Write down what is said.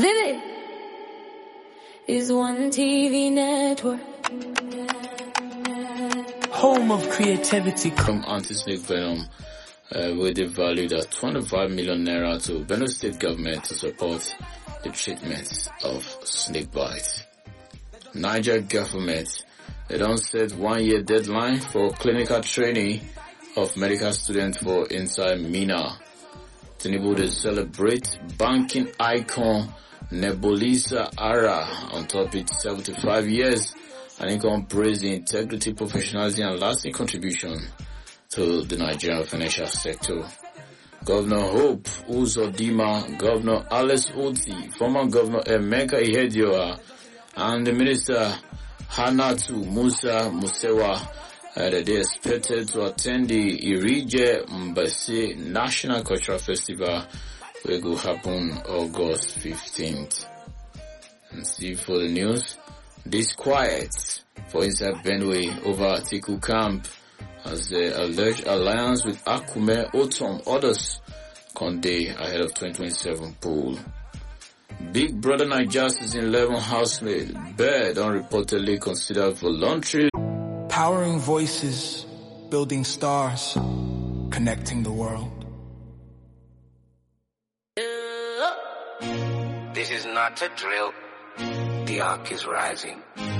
Vivid is one TV network. Home of creativity. From anti-snake venom, where they valued at 25 million naira to Benue State government to support the treatment of snake bite. Niger government, they don't set 1 year deadline for clinical training of medical students for inside Mina. Tinubu they celebrate banking icon Nebulisa Ara on top its 75 years and income praise the integrity, professionalism and lasting contribution to the Nigerian financial sector. Governor Hope Uzodinma, Governor Alex Oti, former Governor Emeka Ihedioha, and the Minister Hanatu Musa Musewa they expected to attend the Irije Mbase National Cultural Festival, which will happen August 15th. And see for the news, disquiet for inside Benue over Atiku camp as the alleged alliance with Akume Otom others Conde ahead of 2027 poll. Big Brother Naija Season 11 housemate Bird unreportedly considered voluntary. Powering voices, building stars, connecting the world. This is not a drill. The arc is rising.